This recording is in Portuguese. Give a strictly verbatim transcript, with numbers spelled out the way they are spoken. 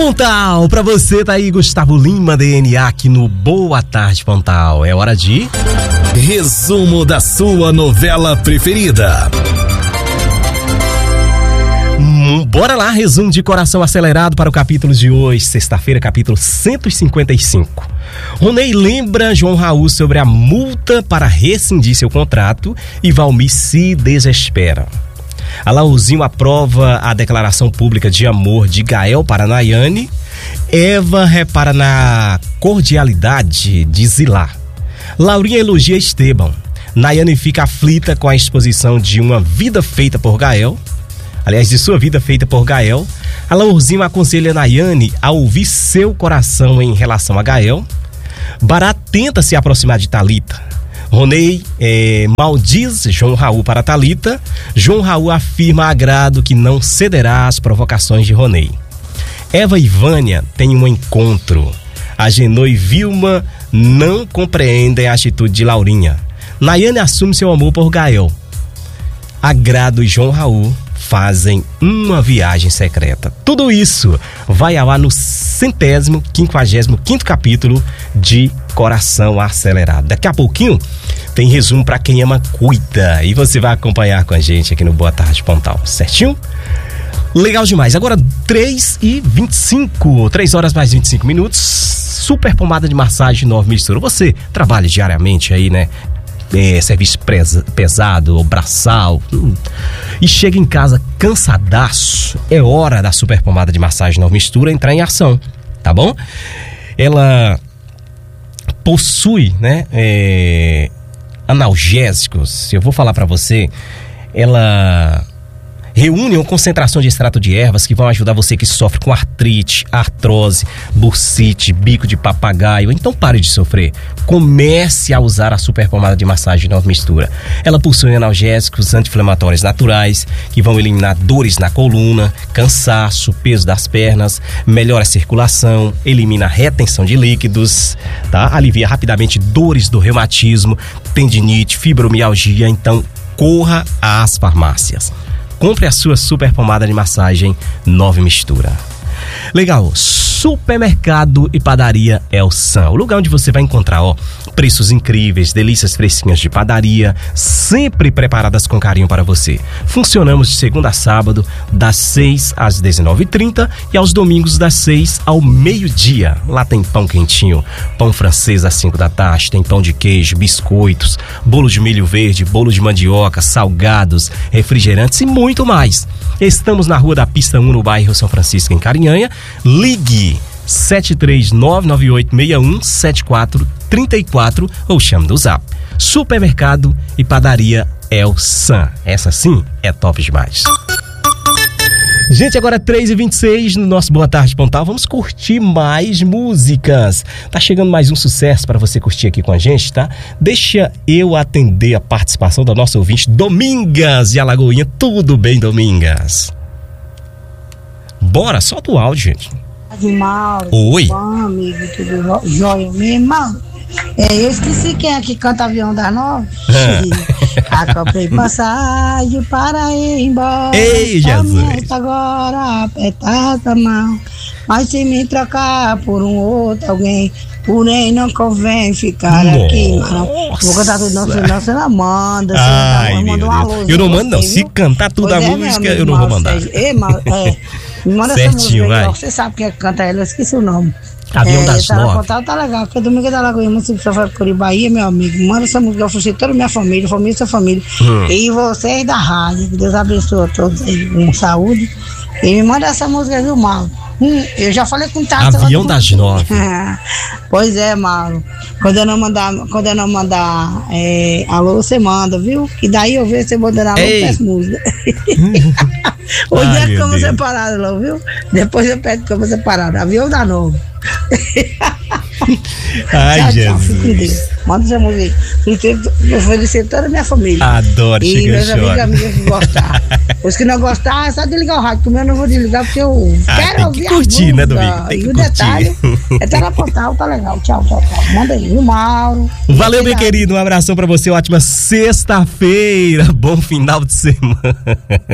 Pontal, pra você tá aí Gustavo Lima, D N A aqui no Boa Tarde Pontal. É hora de... resumo da sua novela preferida. Hum, bora lá, resumo de Coração Acelerado para o capítulo de hoje, sexta-feira, capítulo cento e cinquenta e cinco. Ronei lembra João Raul sobre a multa para rescindir seu contrato e Valmir se desespera. Alaurzinho aprova a declaração pública de amor de Gael para Nayane. Eva repara na cordialidade de Zilá. Laurinha elogia Esteban. Nayane fica aflita com a exposição de uma vida feita por Gael. Aliás, de sua vida feita por Gael. Alaurzinho aconselha Nayane a ouvir seu coração em relação a Gael. Bará tenta se aproximar de Thalita. Ronei é, maldiz João Raul para Thalita. João Raul afirma agrado que não cederá às provocações de Ronei. Eva e Vânia têm um encontro. Agenor e Vilma não compreendem a atitude de Laurinha. Nayane assume seu amor por Gael. Agrado e João Raul fazem uma viagem secreta. Tudo isso vai ao ar no centésimo, quinquagésimo quinto capítulo de Coração Acelerado. Daqui a pouquinho tem resumo pra quem ama, cuida. E você vai acompanhar com a gente aqui no Boa Tarde Pontal, certinho? Legal demais. Agora três e vinte e cinco, três horas mais vinte e cinco minutos. Super pomada de massagem Nova Mistura. Você trabalha diariamente aí, né? É, serviço presa, pesado ou braçal hum, e chega em casa cansadaço, é hora da super pomada de massagem Nova Mistura entrar em ação, tá bom? Ela possui, né, é, analgésicos. Eu vou falar pra você, ela reúne uma concentração de extrato de ervas que vão ajudar você que sofre com artrite, artrose, bursite, bico de papagaio. Então pare de sofrer. Comece a usar a super pomada de massagem Nova Mistura. Ela possui analgésicos anti-inflamatórios naturais que vão eliminar dores na coluna, cansaço, peso das pernas, melhora a circulação, elimina a retenção de líquidos, tá? Alivia rapidamente dores do reumatismo, tendinite, fibromialgia. Então corra às farmácias. Compre a sua super pomada de massagem Nova Mistura. Legal, supermercado e padaria El San, o lugar onde você vai encontrar, ó, preços incríveis, delícias fresquinhas de padaria, sempre preparadas com carinho para você. Funcionamos de segunda a sábado, das seis às dezenove e trinta e aos domingos das seis ao meio-dia. Lá tem pão quentinho, pão francês às cinco da tarde, tem pão de queijo, biscoitos, bolo de milho verde, bolo de mandioca, salgados, refrigerantes e muito mais. Estamos na Rua da Pista um, no bairro São Francisco, em Carinhanha. Ligue sete três nove nove oito seis um sete quatro três quatro ou chame do Zap. Supermercado e padaria El San. Essa sim é top demais. Gente, agora três e vinte e seis no nosso Boa Tarde Pontal. Vamos curtir mais músicas. Tá chegando mais um sucesso para você curtir aqui com a gente, tá? Deixa eu atender a participação da nossa ouvinte Domingas de Alagoinha. Tudo bem, Domingas? Bora, solta o áudio, gente. Mauro, oi. Bom, amigo, tudo jóia mesmo? É, eu esqueci quem é que canta Avião das Nove. Ah. Comprei passagem para ir embora. Ei, Jesus. Agora apertada a mão. Mas se me trocar por um outro alguém, porém não convém ficar Nossa. aqui. Não. Vou cantar tudo, não, senão você não manda. Ai, não manda um alô. Eu não mando, não. Se cantar tudo a música, eu não vou mandar. Ei, Mauro, é. Me manda certinho, essa música aí, vai. ó, você sabe quem é que canta ela, eu esqueci o nome. Avião é, das tá Nove. Contar, tá legal, porque domingo é da Lagoinha, município de Curi, Bahia, meu amigo. Manda essa música, eu ofereci toda a minha família, família, sua família. Hum. E vocês da rádio, que Deus abençoe a todos aí com saúde. E me manda essa música, viu, Mauro? Hum, eu já falei com o Tato. Avião das Nove. Pois é, Mauro. Quando eu não mandar, quando eu não mandar é, alô, você manda, viu? E daí eu vejo você mandando alô com essa música. Hoje ai, é cama separada, não, viu? Depois eu peço cama separada. Avião da Nova. Ai, tchau, Jesus. Tchau, fique Deus. Manda essa música aí. Eu felicito toda a minha família. Adoro, e meus amigos e amigas que gostaram. Os que não gostaram, é só desligar o rádio. Como eu não vou desligar, porque eu ah, quero ouvir. Tem que curtir, né, Domingo? Tem que e o curtir. detalhe é tá na Pontal, tá legal. Tchau, tchau, tchau. Manda aí, o Mauro. Valeu, meu querido. Um abração pra você. Ótima sexta-feira. Bom final de semana.